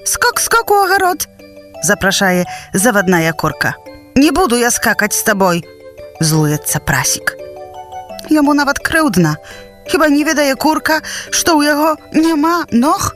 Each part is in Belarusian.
Скок, скок у огород!» Запрашае заводная курка. «Не буду я скакать с тобой!» Злуецца прасік. Яму нават крыўдна. Хіба не ведае курка, што ў яго няма ног?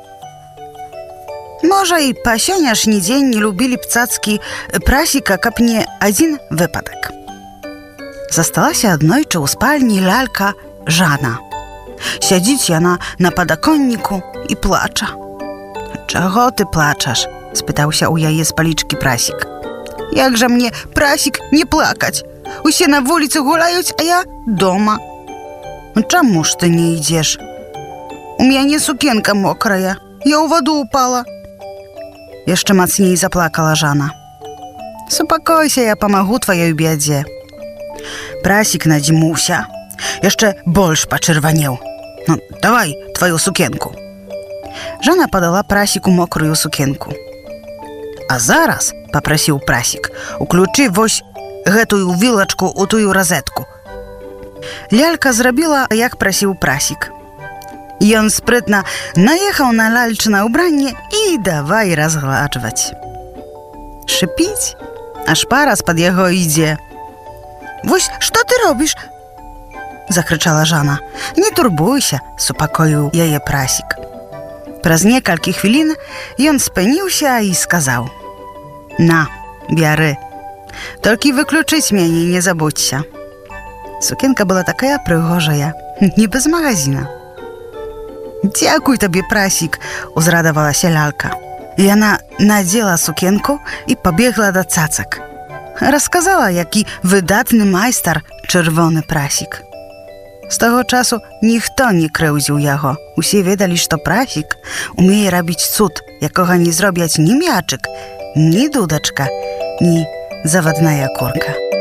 Можа, і па сённяшні дзень не любілі б цацкі прасіка, каб не адзін выпадак. Засталася аднойчы ў спальні лялька Жана. Сядзіць яна на падаконніку і плача. «Чаго ты плачаш?» – спытаўся ў яе з палічкі прасік. «Як жа мне, прасік, не плакаць? Усе на вуліцы гуляюць, а я дома». «Чаму ж ты не ідзеш?» «У мяне сукенка мокрая, я ў ваду упала». Яшчэ мацней заплакала Жана. «Супакойся, я памагу тваёй бядзе». Прасік надзьмуўся, яшчэ больш пачырванеў. «Ну, давай тваю сукенку». Жана падала прасіку мокрую сукенку. «А зараз, — папрасіў прасік, — уключы вось гэтую вілачку ў тую разетку». Лялька зрабіла, як прасіў прасік. Ён спрытна наехаў на ляльчына ўбранне і давай разгладжваць. Шыпіць, аж пара з-пад яго ідзе. «Вось што ты робіш?» – закрычала Жана. «Не турбуйся», – супакоіў яе прасік. Праз некалькі хвілін ён спыніўся і сказаў: «На, бяры, толькі выключыць мяне не забудзься». Сукенка была такая прыгожая, нібы з магазіна. «Дзякуй табе, прасік», – узрадавалася лялька. Яна надзела сукенку і пабегла да цацак. Расказала, які выдатны майстар чырвоны прасік. З таго часу ніхто не крыўдзіў яго. Усе ведалі, што прасік умее рабіць цуд, якога не зробяць ні мячык, ні дудачка, ні завадная курка.